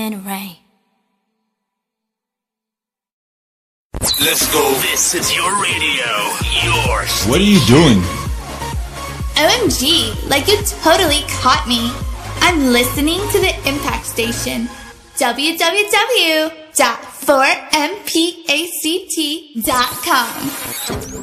and Ray. Let's go. This is your radio. Yours. What are you doing? OMG, like you totally caught me. I'm listening to the Impact Station. www.4mpact.com